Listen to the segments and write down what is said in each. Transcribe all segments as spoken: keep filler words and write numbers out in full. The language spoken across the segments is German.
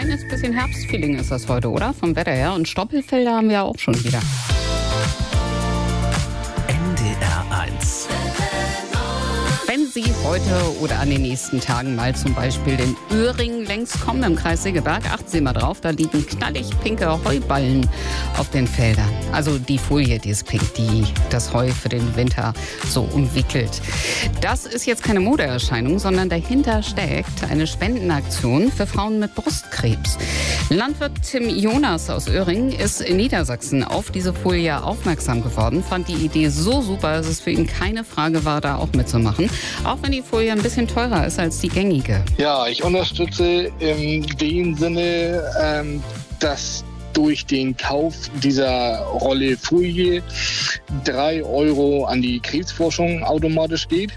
kleines bisschen Herbstfeeling ist das heute, oder? Vom Wetter her. Und Stoppelfelder haben wir auch schon wieder. N D R eins. Wenn Sie heute oder an den nächsten Tagen mal zum Beispiel in Öhring längs kommen im Kreis Segeberg, achten Sie mal drauf, da liegen knallig pinke Heuballen auf den Feldern. Also die Folie, die ist pink, die das Heu für den Winter so umwickelt. Das ist jetzt keine Modeerscheinung, sondern dahinter steckt eine Spendenaktion für Frauen mit Brustkrebs. Landwirt Tim Jonas aus Öhring ist in Niedersachsen auf diese Folie aufmerksam geworden, fand die Idee so super, dass es für ihn keine Frage war, da auch mitzumachen. Auch wenn die Folie ein bisschen teurer ist als die gängige. Ja, ich unterstütze in dem Sinne, ähm, dass durch den Kauf dieser Rolle Folie drei Euro an die Krebsforschung automatisch geht.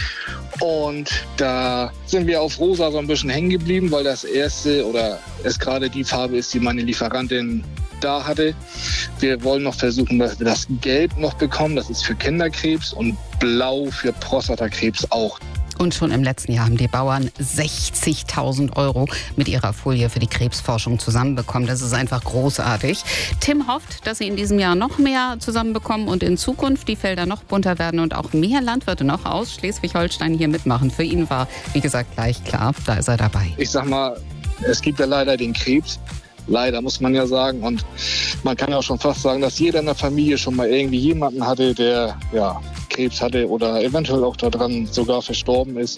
Und da sind wir auf rosa so ein bisschen hängen geblieben, weil das erste oder es gerade die Farbe ist, die meine Lieferantin da hatte. Wir wollen noch versuchen, dass wir das Gelb noch bekommen. Das ist für Kinderkrebs und Blau für Prostatakrebs auch. Und schon im letzten Jahr haben die Bauern sechzigtausend Euro mit ihrer Folie für die Krebsforschung zusammenbekommen. Das ist einfach großartig. Tim hofft, dass sie in diesem Jahr noch mehr zusammenbekommen und in Zukunft die Felder noch bunter werden und auch mehr Landwirte noch aus Schleswig-Holstein hier mitmachen. Für ihn war, wie gesagt, gleich klar, da ist er dabei. Ich sag mal, es gibt ja leider den Krebs. Leider, muss man ja sagen. Und man kann ja auch schon fast sagen, dass jeder in der Familie schon mal irgendwie jemanden hatte, der ja, Krebs hatte oder eventuell auch daran sogar verstorben ist.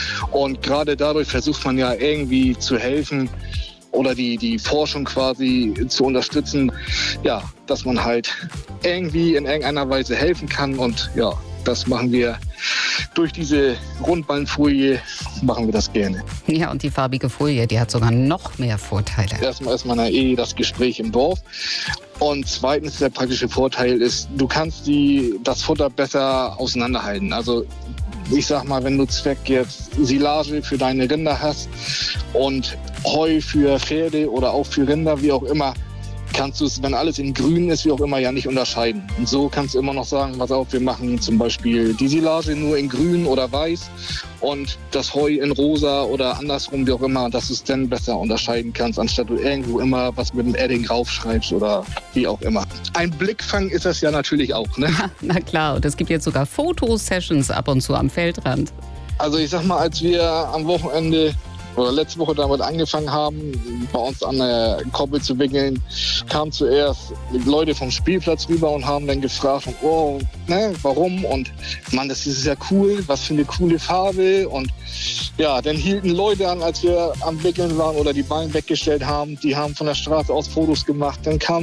Und gerade dadurch versucht man ja irgendwie zu helfen oder die, die Forschung quasi zu unterstützen, ja, dass man halt irgendwie in irgendeiner Weise helfen kann. Und ja, das machen wir durch diese Rundballenfolie, machen wir das gerne. Ja, und die farbige Folie, die hat sogar noch mehr Vorteile. Erstmal ist man ja eh das Gespräch im Dorf. Und zweitens, der praktische Vorteil ist, du kannst die, das Futter besser auseinanderhalten. Also ich sag mal, wenn du Zweck jetzt Silage für deine Rinder hast und Heu für Pferde oder auch für Rinder, wie auch immer, kannst du es, wenn alles in grün ist, wie auch immer, ja nicht unterscheiden. Und so kannst du immer noch sagen, pass auf, wir machen zum Beispiel die Silage nur in grün oder weiß und das Heu in rosa oder andersrum, wie auch immer, dass du es dann besser unterscheiden kannst, anstatt du irgendwo immer was mit dem Edding raufschreibst oder wie auch immer. Ein Blickfang ist das ja natürlich auch, ne? Na klar, und es gibt jetzt sogar Fotosessions ab und zu am Feldrand. Also ich sag mal, als wir am Wochenende oder letzte Woche damit angefangen haben, bei uns an der Koppel zu wickeln, kamen zuerst Leute vom Spielplatz rüber und haben dann gefragt, oh, ne, warum? Und Mann, das ist ja cool, was für eine coole Farbe. Und ja, dann hielten Leute an, als wir am Wickeln waren oder die Ballen weggestellt haben, die haben von der Straße aus Fotos gemacht. Dann kam